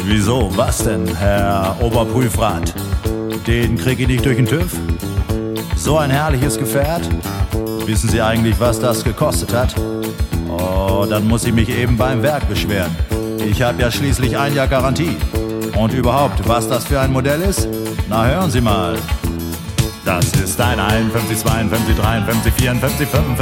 Wieso? Was denn, Herr Oberprüfrat? Den krieg ich nicht durch den TÜV? So ein herrliches Gefährt? Wissen Sie eigentlich, was das gekostet hat? Oh, dann muss ich mich eben beim Werk beschweren. Ich habe ja schließlich 1 Jahr Garantie. Und überhaupt, was das für ein Modell ist? Na, hören Sie mal. Das ist ein 51, 52, 53, 54, 55.